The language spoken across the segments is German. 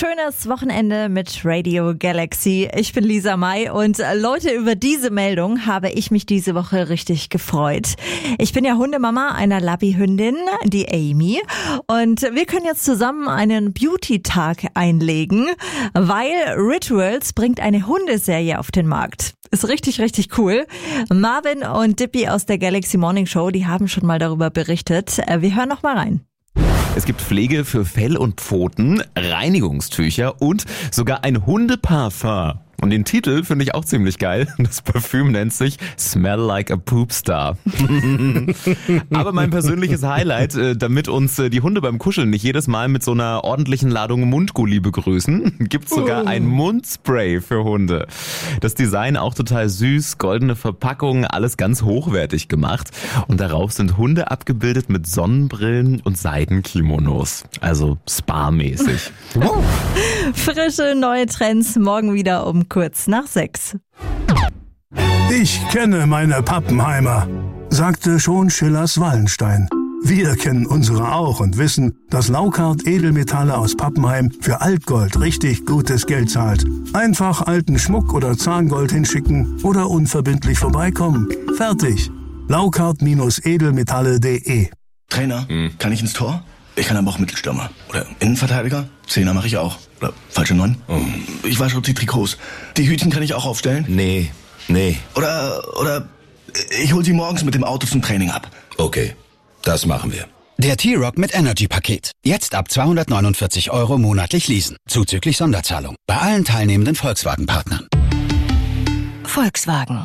Schönes Wochenende mit Radio Galaxy. Ich bin Lisa May und Leute, über diese Meldung habe ich mich diese Woche richtig gefreut. Ich bin ja Hundemama einer Labby-Hündin, die Amy, und wir können jetzt zusammen einen Beauty-Tag einlegen, weil Rituals bringt eine Hundeserie auf den Markt. Ist richtig, richtig cool. Marvin und Dippy aus der Galaxy Morning Show, die haben schon mal darüber berichtet. Wir hören noch mal rein. Es gibt Pflege für Fell und Pfoten, Reinigungstücher und sogar ein Hundeparfum. Und den Titel finde ich auch ziemlich geil. Das Parfüm nennt sich Smell Like a Poop Star. Aber mein persönliches Highlight, damit uns die Hunde beim Kuscheln nicht jedes Mal mit so einer ordentlichen Ladung Mundgulli begrüßen, gibt es sogar ein Mundspray für Hunde. Das Design auch total süß, goldene Verpackung, alles ganz hochwertig gemacht. Und darauf sind Hunde abgebildet mit Sonnenbrillen und Seidenkimonos. Also Spa-mäßig. Frische neue Trends morgen wieder um kurz nach 6. Ich kenne meine Pappenheimer, sagte schon Schillers Wallenstein. Wir kennen unsere auch und wissen, dass Laukart Edelmetalle aus Pappenheim für Altgold richtig gutes Geld zahlt. Einfach alten Schmuck oder Zahngold hinschicken oder unverbindlich vorbeikommen. Fertig. Laukart-edelmetalle.de. Trainer, kann ich ins Tor? Ich kann aber auch Mittelstürmer. Oder Innenverteidiger? Zehner mache ich auch. Oder falsche 9? Ich wasche die Trikots. Die Hütchen kann ich auch aufstellen? Nee. Oder ich hol sie morgens mit dem Auto zum Training ab. Okay, das machen wir. Der T-Rock mit Energy-Paket. Jetzt ab 249 € monatlich leasen. Zuzüglich Sonderzahlung. Bei allen teilnehmenden Volkswagen-Partnern. Volkswagen.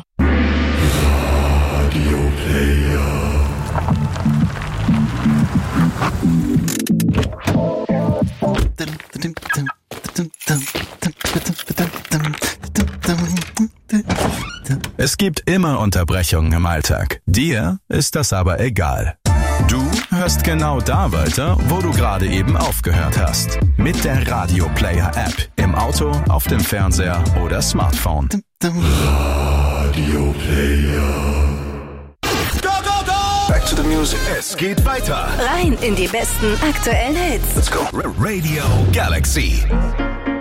Radio Player. Es gibt immer Unterbrechungen im Alltag. Dir ist das aber egal. Du hörst genau da weiter, wo du gerade eben aufgehört hast. Mit der Radio Player App. Im Auto, auf dem Fernseher oder Smartphone. Radio Player. Back to the music. Es geht weiter. Rein in die besten aktuellen Hits. Let's go. Radio Galaxy.